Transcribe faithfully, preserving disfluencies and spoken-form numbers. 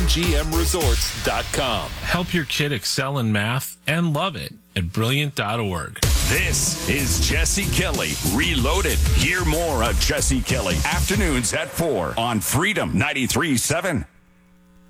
M G M resorts dot com. Help your kid excel in math and love it at brilliant dot org. This is Jesse Kelly Reloaded. Hear more of Jesse Kelly afternoons at four on Freedom ninety-three point seven.